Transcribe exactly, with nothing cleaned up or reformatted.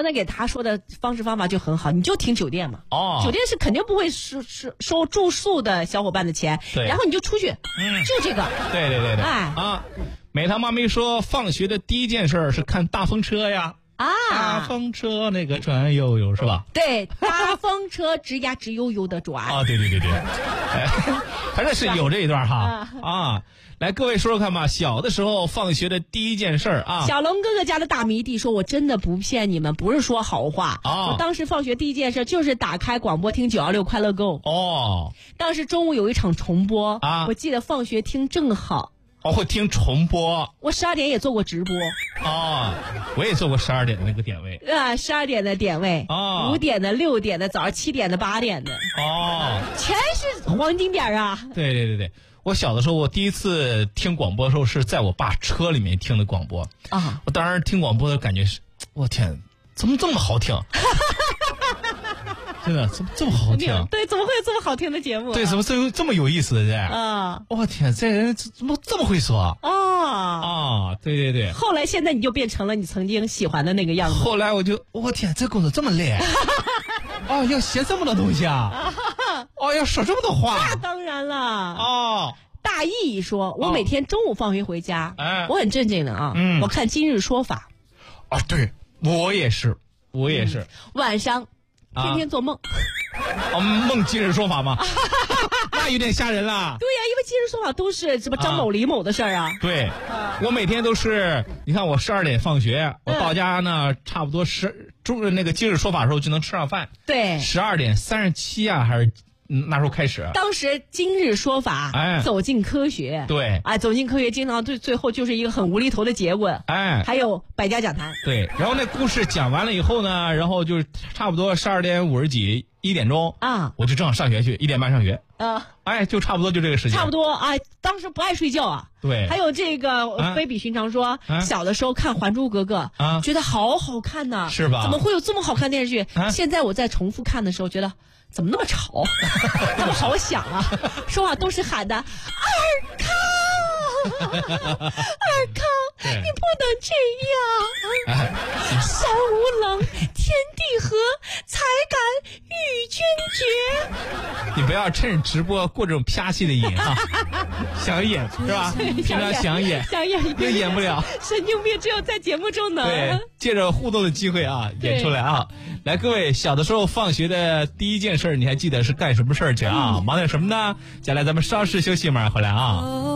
刚才给他说的方式方法就很好，你就听酒店嘛。哦，酒店是肯定不会收收收住宿的小伙伴的钱， 对， 然后你就出去，嗯，就这个。 对对对对，哎啊，美他妈咪说放学的第一件事是看大风车呀。啊，大风车那个转悠悠是吧？ 对，大风车直呀直悠悠的转。 啊，对对对对，哎，反正是有这一段哈啊。来，各位说说看吧，小的时候放学的第一件事啊。 小龙哥哥家的大迷弟说，我真的不骗你们，不是说好话啊。我当时放学第一件事就是打开广播听九二六快乐购。哦，当时中午有一场重播啊，我记得放学听正好。 哦，会听重播。 我十二点也做过直播。 哦，我也做过十二点的那个点位。 啊，十二点的点位。哦。五点的、六点的、早上七点的、八点的。哦。全是黄金点啊！ 对对对对，我小的时候，我第一次听广播的时候是在我爸车里面听的广播啊。我当时听广播的感觉是，我天，怎么这么好听？真的怎么这么好听？ 对，怎么会有这么好听的节目、啊？ 对，怎么这这么有意思的这？啊！我天，这人怎么这么会说？啊啊！对对对。 后来现在你就变成了你曾经喜欢的那个样子。 后来我就，我天，这工作这么累哦，要写这么多东西啊！哦，要说这么多话？ 那当然了。哦。大意说，我每天中午放学回家，哎、哦，我很正经的啊，嗯，我看《今日说法》。 啊，对，我也是，我也是。嗯、 晚上。天天做梦， 哦，梦今日说法吗？那有点吓人啦。 对呀、啊，因为今日说法都是什么张某、李某的事儿啊。 对，我每天都是，你看我十二点放学，我到家呢，差不多十中那个今日说法的时候就能吃上饭。 对， 十二点三十七啊，还是那时候开始。 当时今日说法，哎，走进科学， 对， 哎，走进科学，经常最最后就是一个很无厘头的结果，哎，还有百家讲坛。 对，然后那故事讲完了以后呢，然后就是差不多十二点五十几。一点钟啊，我就正好上学去，一点半上学啊，哎，就差不多就这个时间， 差不多啊。当时不爱睡觉啊， 对。 还有这个、啊、非比寻常说、啊，小的时候看《还珠格格》啊，觉得好好看呐， 是吧？ 怎么会有这么好看电视剧？啊、现在我在重复看的时候，觉得怎么那么吵，那么好响啊，说话都是喊的尔康，尔康，你不能这样，山无棱，天地合，才敢与君绝。 你不要趁着直播过这种啪戏的瘾啊！想演是吧？平常想演， 想演又演不了， 神经病，只有在节目中能。 对，借着互动的机会啊，演出来啊！来，各位，小的时候放学的第一件事，你还记得是干什么事儿去啊？嗯、忙点什么呢？接下来咱们稍事休息，马上回来啊。